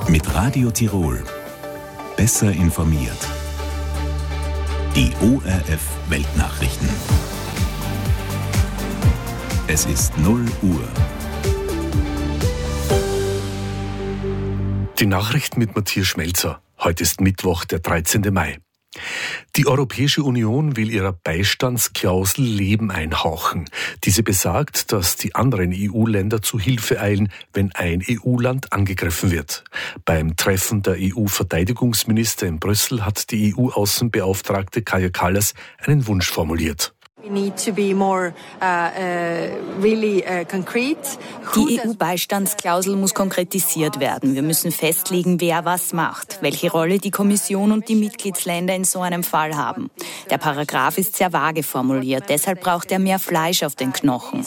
Mit Radio Tirol. Besser informiert. Die ORF Weltnachrichten. Es ist 0 Uhr. Die Nachrichten mit Matthias Schmelzer. Heute ist Mittwoch, der 13. Mai. Die Europäische Union will ihrer Beistandsklausel Leben einhauchen. Diese besagt, dass die anderen EU-Länder zu Hilfe eilen, wenn ein EU-Land angegriffen wird. Beim Treffen der EU-Verteidigungsminister in Brüssel hat die EU-Außenbeauftragte Kaja Kallas einen Wunsch formuliert. Die EU-Beistandsklausel muss konkretisiert werden. Wir müssen festlegen, wer was macht, welche Rolle die Kommission und die Mitgliedsländer in so einem Fall haben. Der Paragraph ist sehr vage formuliert, deshalb braucht er mehr Fleisch auf den Knochen.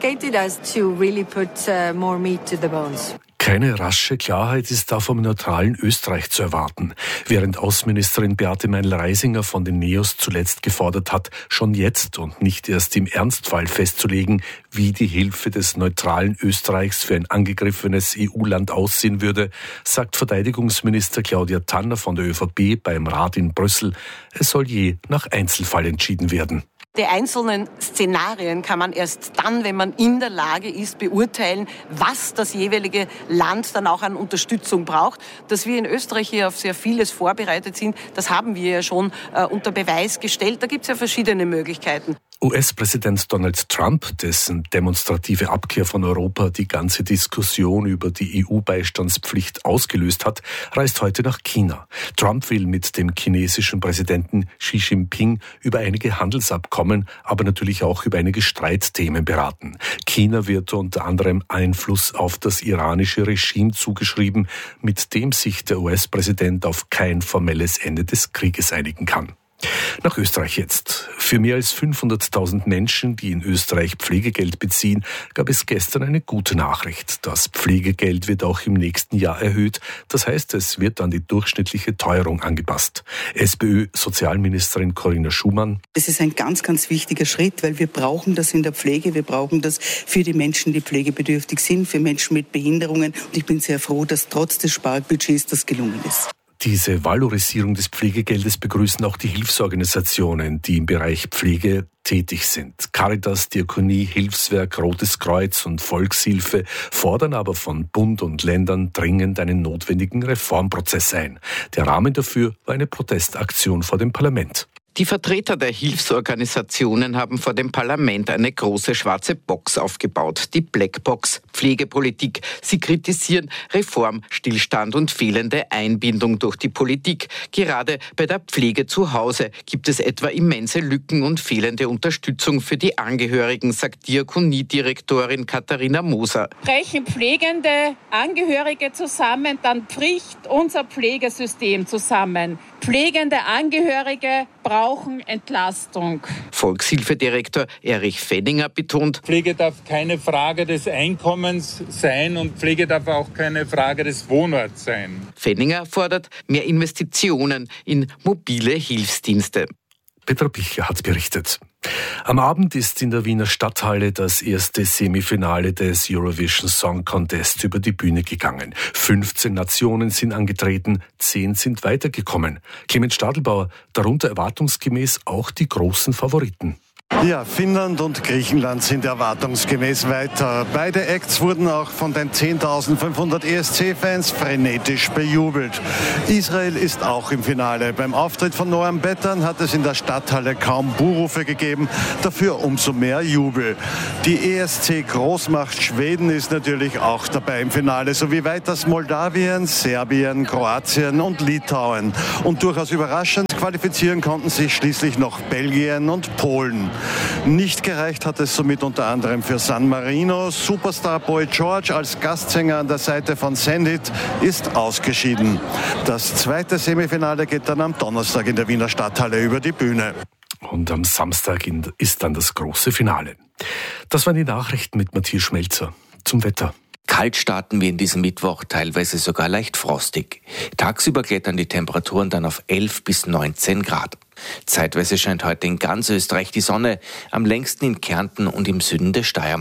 Keine rasche Klarheit ist da vom neutralen Österreich zu erwarten. Während Außenministerin Beate Meindl-Reisinger von den NEOS zuletzt gefordert hat, schon jetzt und nicht erst im Ernstfall festzulegen, wie die Hilfe des neutralen Österreichs für ein angegriffenes EU-Land aussehen würde, sagt Verteidigungsminister Claudia Tanner von der ÖVP beim Rat in Brüssel, es soll je nach Einzelfall entschieden werden. Die einzelnen Szenarien kann man erst dann, wenn man in der Lage ist, beurteilen, was das jeweilige Land dann auch an Unterstützung braucht. Dass wir in Österreich hier auf sehr vieles vorbereitet sind, das haben wir ja schon unter Beweis gestellt. Da gibt es ja verschiedene Möglichkeiten. US-Präsident Donald Trump, dessen demonstrative Abkehr von Europa die ganze Diskussion über die EU-Beistandspflicht ausgelöst hat, reist heute nach China. Trump will mit dem chinesischen Präsidenten Xi Jinping über einige Handelsabkommen, aber natürlich auch über einige Streitthemen beraten. China wird unter anderem Einfluss auf das iranische Regime zugeschrieben, mit dem sich der US-Präsident auf kein formelles Ende des Krieges einigen kann. Nach Österreich jetzt. Für mehr als 500.000 Menschen, die in Österreich Pflegegeld beziehen, gab es gestern eine gute Nachricht. Das Pflegegeld wird auch im nächsten Jahr erhöht. Das heißt, es wird an die durchschnittliche Teuerung angepasst. SPÖ-Sozialministerin Corinna Schumann. Das ist ein ganz, ganz wichtiger Schritt, weil wir brauchen das in der Pflege. Wir brauchen das für die Menschen, die pflegebedürftig sind, für Menschen mit Behinderungen. Und ich bin sehr froh, dass trotz des Sparbudgets das gelungen ist. Diese Valorisierung des Pflegegeldes begrüßen auch die Hilfsorganisationen, die im Bereich Pflege tätig sind. Caritas, Diakonie, Hilfswerk, Rotes Kreuz und Volkshilfe fordern aber von Bund und Ländern dringend einen notwendigen Reformprozess ein. Der Rahmen dafür war eine Protestaktion vor dem Parlament. Die Vertreter der Hilfsorganisationen haben vor dem Parlament eine große schwarze Box aufgebaut, die Blackbox Pflegepolitik. Sie kritisieren Reform, Stillstand und fehlende Einbindung durch die Politik. Gerade bei der Pflege zu Hause gibt es etwa immense Lücken und fehlende Unterstützung für die Angehörigen, sagt Diakoniedirektorin Katharina Moser. Brechen pflegende Angehörige zusammen, dann bricht unser Pflegesystem zusammen. Pflegende Angehörige brauchen Entlastung. Volkshilfedirektor Erich Fenninger betont: Pflege darf keine Frage des Einkommens sein und Pflege darf auch keine Frage des Wohnorts sein. Fenninger fordert mehr Investitionen in mobile Hilfsdienste. Petra Pichler hat berichtet. Am Abend ist in der Wiener Stadthalle das erste Semifinale des Eurovision Song Contest über die Bühne gegangen. 15 Nationen sind angetreten, 10 sind weitergekommen. Clemens Stadelbauer, darunter erwartungsgemäß auch die großen Favoriten. Ja, Finnland und Griechenland sind erwartungsgemäß weiter. Beide Acts wurden auch von den 10.500 ESC-Fans frenetisch bejubelt. Israel ist auch im Finale. Beim Auftritt von Noam Bettern hat es in der Stadthalle kaum Buhrufe gegeben, dafür umso mehr Jubel. Die ESC-Großmacht Schweden ist natürlich auch dabei im Finale, sowie weiters Moldawien, Serbien, Kroatien und Litauen. Und durchaus überraschend qualifizieren konnten sich schließlich noch Belgien und Polen. Nicht gereicht hat es somit unter anderem für San Marino. Superstar Boy George als Gastsänger an der Seite von Sendit ist ausgeschieden. Das zweite Semifinale geht dann am Donnerstag in der Wiener Stadthalle über die Bühne. Und am Samstag ist dann das große Finale. Das waren die Nachrichten mit Matthias Schmelzer. Zum Wetter. Kalt starten wir in diesem Mittwoch, teilweise sogar leicht frostig. Tagsüber klettern die Temperaturen dann auf 11 bis 19 Grad. Zeitweise scheint heute in ganz Österreich die Sonne, am längsten in Kärnten und im Süden der Steiermark.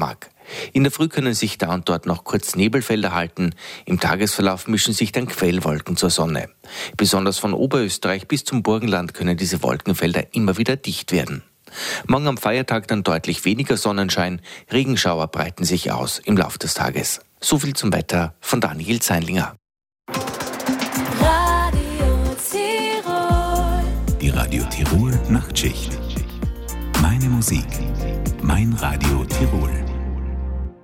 In der Früh können sich da und dort noch kurz Nebelfelder halten. Im Tagesverlauf mischen sich dann Quellwolken zur Sonne. Besonders von Oberösterreich bis zum Burgenland können diese Wolkenfelder immer wieder dicht werden. Morgen am Feiertag dann deutlich weniger Sonnenschein. Regenschauer breiten sich aus im Laufe des Tages. So viel zum Wetter von Daniel Zeinlinger. Die Radio Tirol Nachtschicht. Meine Musik, mein Radio Tirol.